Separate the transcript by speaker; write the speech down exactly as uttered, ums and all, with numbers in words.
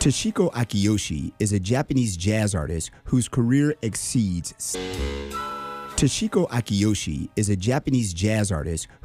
Speaker 1: Toshiko Akiyoshi is a Japanese jazz artist whose career exceeds. Toshiko Akiyoshi is a Japanese jazz artist